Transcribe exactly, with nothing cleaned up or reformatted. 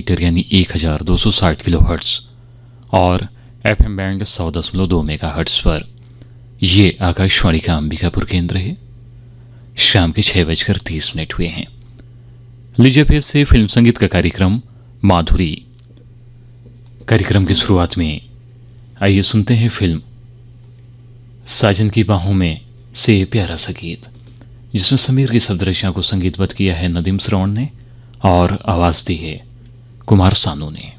Metre यानी एक हज़ार दो सौ साठ किलो हर्ट्स और एफ एम बैंड सौ दशमलव दो मेगा हर्ट्स पर। ये आकाशवाणी का अंबिकापुर केंद्र है। शाम के छह बजकर तीस मिनट हुए हैं। लीजिए फिर से फिल्म संगीत का कार्यक्रम माधुरी। कार्यक्रम की शुरुआत में आइए सुनते हैं फिल्म साजन की बाहों में से प्यारा सा गीत, जिसमें समीर की शब्द रचना को संगीतबद्ध किया है नदीम श्रवण ने और आवाज दी है कुमार सानू ने।